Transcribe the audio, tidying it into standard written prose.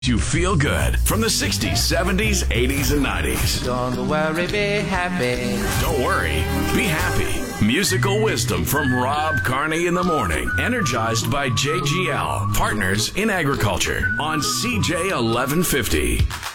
You feel good from the 60s, 70s, 80s, and 90s. Don't worry, be happy. Don't worry, be happy. Musical wisdom from Rob Carney in the morning. Energized by JGL, Partners in Agriculture on CJ 1150.